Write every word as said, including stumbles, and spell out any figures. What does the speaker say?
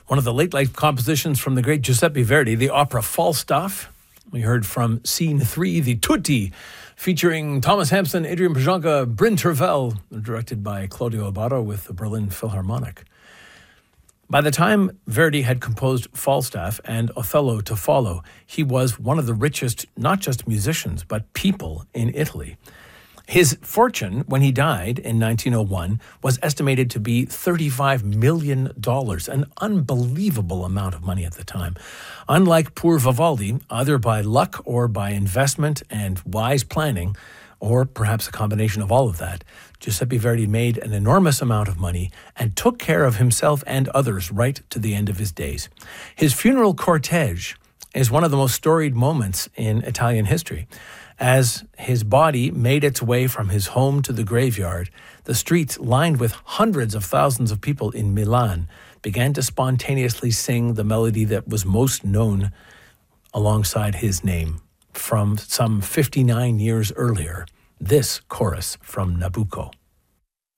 One of the late life compositions from the great Giuseppe Verdi, the opera Falstaff. We heard from Scene three, the Tutti, featuring Thomas Hampson, Adrian Pajonka, Bryn Tervel, directed by Claudio Abbado with the Berlin Philharmonic. By the time Verdi had composed Falstaff and Othello to follow, he was one of the richest, not just musicians, but people in Italy. His fortune, when he died in nineteen oh one, was estimated to be thirty-five million dollars, an unbelievable amount of money at the time. Unlike poor Vivaldi, either by luck or by investment and wise planning, or perhaps a combination of all of that, Giuseppe Verdi made an enormous amount of money and took care of himself and others right to the end of his days. His funeral cortege is one of the most storied moments in Italian history. As his body made its way from his home to the graveyard, the streets, lined with hundreds of thousands of people in Milan, began to spontaneously sing the melody that was most known alongside his name from some fifty-nine years earlier, this chorus from Nabucco.